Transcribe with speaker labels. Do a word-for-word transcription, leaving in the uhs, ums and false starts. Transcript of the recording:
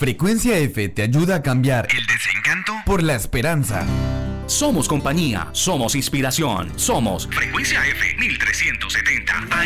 Speaker 1: Frecuencia F te ayuda a cambiar
Speaker 2: el desencanto
Speaker 1: por la esperanza.
Speaker 3: Somos compañía, somos inspiración, somos
Speaker 2: Frecuencia F mil trescientos setenta.